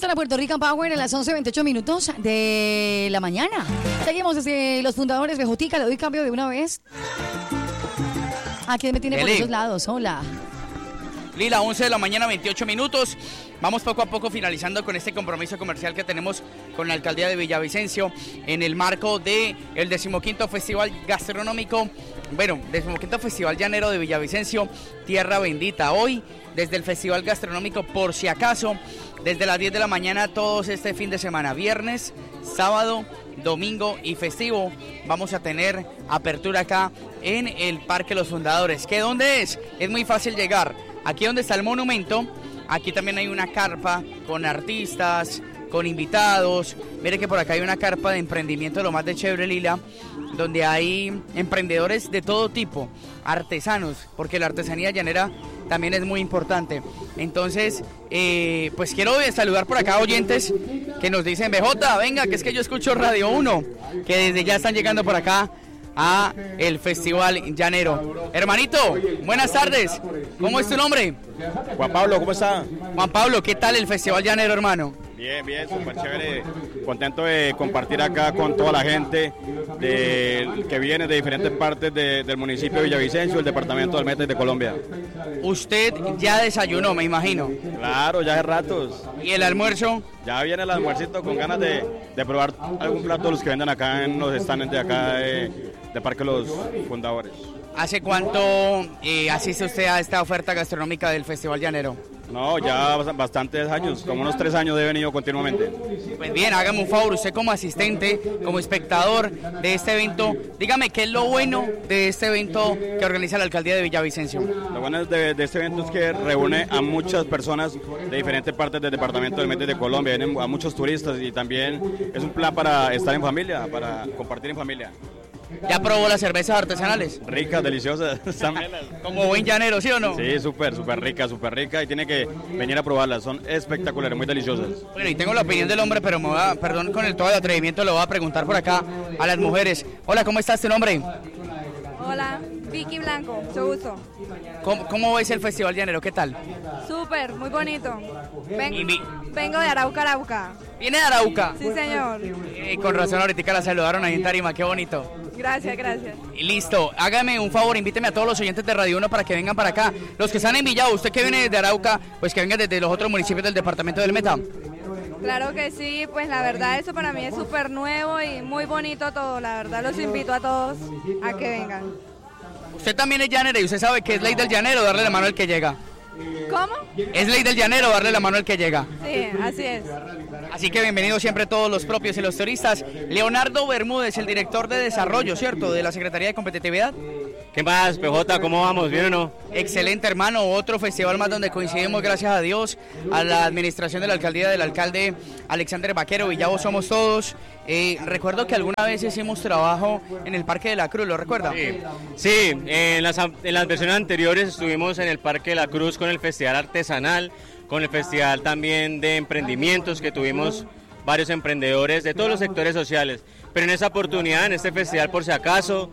está la Puerto Rican Power en las 11:28 minutos de la mañana. Seguimos desde los fundadores de Jotica. Le doy cambio de una vez. ¿A quién me tiene por esos lados? Hola. Lila, 11 de la mañana, 28 minutos. Vamos poco a poco finalizando con este compromiso comercial que tenemos con la alcaldía de Villavicencio en el marco del 15º Festival Gastronómico, bueno, 15º Festival Llanero de Villavicencio, Tierra Bendita. Hoy, desde el Festival Gastronómico, por si acaso, desde las 10 de la mañana, todos este fin de semana, viernes, sábado, domingo y festivo, vamos a tener apertura acá en el Parque Los Fundadores. ¿Qué dónde es? Es muy fácil llegar. Aquí donde está el monumento, aquí también hay una carpa con artistas, con invitados. Mire que por acá hay una carpa de emprendimiento de lo más de chévere, Lila, donde hay emprendedores de todo tipo, artesanos, porque la artesanía llanera también es muy importante. Entonces, pues quiero saludar por acá oyentes que nos dicen, BJ, venga, que es que yo escucho Radio 1, que desde ya están llegando por acá a el Festival Llanero. Hermanito, buenas tardes. ¿Cómo es tu nombre? Juan Pablo, ¿cómo está? Juan Pablo, ¿qué tal el Festival Llanero, hermano? Bien, bien, súper chévere. Contento de compartir acá con toda la gente que viene de diferentes partes del municipio de Villavicencio, el departamento del Meta y de Colombia. Usted ya desayunó, me imagino. Claro, ya hace ratos. ¿Y el almuerzo? Ya viene el almuercito con ganas de probar algún plato de los que venden acá en los stands de acá de Parque Los Fundadores. ¿Hace cuánto asiste usted a esta oferta gastronómica del Festival Llanero? No, ya bastantes años, como unos 3 años he venido continuamente. Pues bien, hágame un favor, usted como asistente, como espectador de este evento, dígame qué es lo bueno de este evento que organiza la alcaldía de Villavicencio. Lo bueno de este evento es que reúne a muchas personas de diferentes partes del departamento del Meta y de Colombia, vienen a muchos turistas y también es un plan para estar en familia, para compartir en familia. ¿Ya probó las cervezas artesanales? Ricas, deliciosas. Como buen llanero, ¿sí o no? Sí, súper rica y tiene que venir a probarlas, son espectaculares, muy deliciosas. Bueno, y tengo la opinión del hombre, pero perdón con todo el atrevimiento, lo voy a preguntar por acá a las mujeres. Hola, ¿cómo estás, tu nombre? Hola, Vicky Blanco, mucho gusto. ¿Cómo ves el Festival Llanero? ¿Qué tal? Súper, muy bonito. Vengo de Arauca. ¿Viene de Arauca? Sí, señor. Con razón, ahorita la saludaron ahí en tarima, qué bonito. Gracias. Y listo, hágame un favor, invíteme a todos los oyentes de Radio 1 para que vengan para acá. Los que están en Villavo, usted que viene de Arauca, pues que vengan desde los otros municipios del departamento del Meta. Claro que sí, pues la verdad eso para mí es súper nuevo y muy bonito todo, la verdad los invito a todos a que vengan. Usted también es llanera y usted sabe que es ley del llanero darle la mano al que llega. ¿Cómo? Es ley del llanero darle la mano al que llega. Sí, así es. Así que bienvenidos siempre todos los propios y los turistas. Leonardo Bermúdez, el director de desarrollo, ¿cierto? De la Secretaría de Competitividad. ¿Qué más, PJ? ¿Cómo vamos? ¿Bien o no? Excelente, hermano. Otro festival más donde coincidimos, gracias a Dios, a la administración de la alcaldía del alcalde Alexander Vaquero. Villavo somos todos. Recuerdo que alguna vez hicimos trabajo en el Parque de la Cruz, ¿lo recuerda? Sí, en las versiones anteriores estuvimos en el Parque de la Cruz con el Festival Artesanal, con el Festival también de Emprendimientos, que tuvimos varios emprendedores de todos los sectores sociales. Pero en esta oportunidad, en este festival, por si acaso,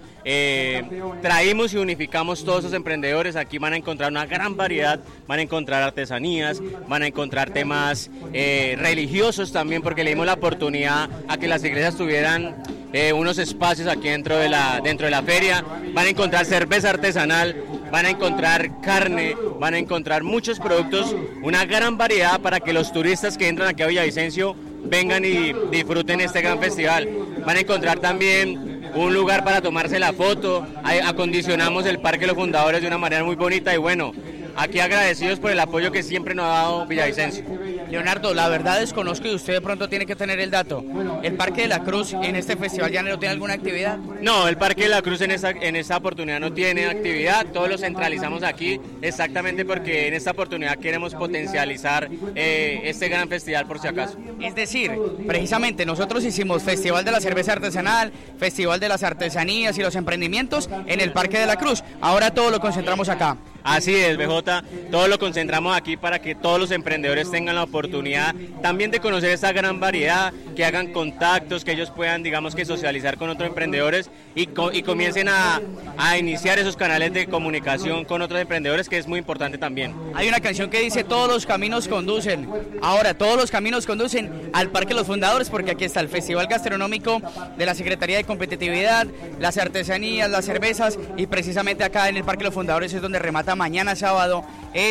traímos y unificamos todos esos emprendedores. Aquí van a encontrar una gran variedad, van a encontrar artesanías, van a encontrar temas religiosos también, porque le dimos la oportunidad a que las iglesias tuvieran unos espacios aquí dentro de la feria. Van a encontrar cerveza artesanal, van a encontrar carne, van a encontrar muchos productos, una gran variedad para que los turistas que entran aquí a Villavicencio vengan y disfruten este gran festival. Van a encontrar también un lugar para tomarse la foto. Acondicionamos el Parque Los Fundadores de una manera muy bonita y bueno, aquí agradecidos por el apoyo que siempre nos ha dado Villavicencio. Leonardo, la verdad desconozco y usted de pronto tiene que tener el dato. ¿El Parque de la Cruz en este Festival Llanero tiene alguna actividad? No, el Parque de la Cruz en esta oportunidad no tiene actividad, todos lo centralizamos aquí exactamente porque en esta oportunidad queremos potencializar este gran festival por si acaso. Es decir, precisamente nosotros hicimos Festival de la Cerveza Artesanal, Festival de las Artesanías y los Emprendimientos en el Parque de la Cruz. Ahora todo lo concentramos acá. Así es, BJ, todo lo concentramos aquí para que todos los emprendedores tengan la oportunidad también de conocer esta gran variedad, que hagan contactos, que ellos puedan, digamos, que socializar con otros emprendedores y comiencen a iniciar esos canales de comunicación con otros emprendedores, que es muy importante también. Hay una canción que dice todos los caminos conducen. Ahora, todos los caminos conducen al Parque Los Fundadores, porque aquí está el Festival Gastronómico de la Secretaría de Competitividad, las artesanías, las cervezas, y precisamente acá en el Parque Los Fundadores es donde remata mañana sábado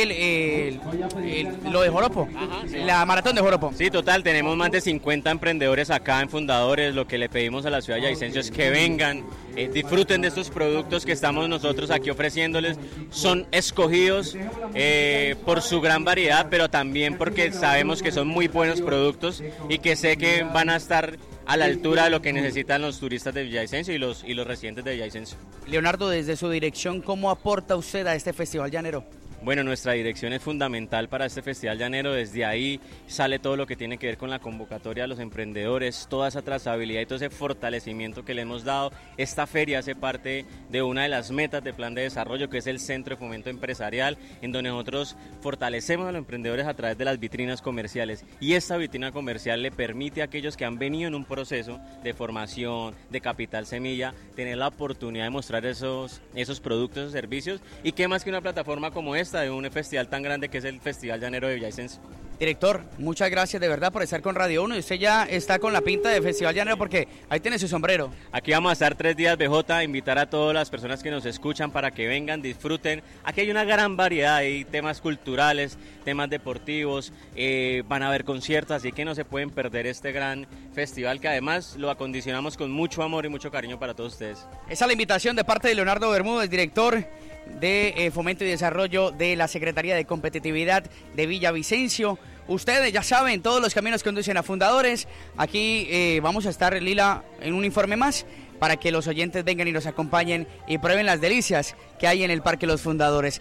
lo de Joropo. Ajá, sí. La maratón de Joropo. Sí, total, tenemos más de 50 emprendedores acá en Fundadores. Lo que le pedimos a la ciudad de Villavicencio es que vengan, disfruten de estos productos que estamos nosotros aquí ofreciéndoles. Son escogidos por su gran variedad, pero también porque sabemos que son muy buenos productos y que sé que van a estar a la altura de lo que necesitan los turistas de Villavicencio y los residentes de Villavicencio. Leonardo, desde su dirección, ¿cómo aporta usted a este Festival Llanero? Bueno, nuestra dirección es fundamental para este Festival Llanero. Desde ahí sale todo lo que tiene que ver con la convocatoria de los emprendedores, toda esa trazabilidad y todo ese fortalecimiento que le hemos dado. Esta feria hace parte de una de las metas del plan de desarrollo, que es el Centro de Fomento Empresarial, en donde nosotros fortalecemos a los emprendedores a través de las vitrinas comerciales. Y esta vitrina comercial le permite a aquellos que han venido en un proceso de formación, de capital semilla, tener la oportunidad de mostrar esos productos, esos servicios. Y qué más que una plataforma como esta, de un festival tan grande que es el Festival Llanero de Villavicencio. Director, muchas gracias de verdad por estar con Radio 1. Y usted ya está con la pinta de Festival Llanero porque ahí tiene su sombrero. Aquí vamos a estar 3 días, BJ, invitar a todas las personas que nos escuchan para que vengan, disfruten. Aquí hay una gran variedad, hay temas culturales, temas deportivos, van a haber conciertos, así que no se pueden perder este gran festival, que además lo acondicionamos con mucho amor y mucho cariño para todos ustedes. Esa es la invitación de parte de Leonardo Bermúdez, director de Fomento y Desarrollo de la Secretaría de Competitividad de Villavicencio. Ustedes ya saben, todos los caminos conducen a Fundadores. Aquí vamos a estar, Lila, en un informe más para que los oyentes vengan y nos acompañen y prueben las delicias que hay en el Parque Los Fundadores.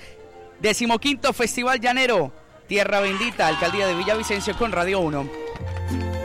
15º Festival Llanero, Tierra Bendita, Alcaldía de Villavicencio con Radio 1.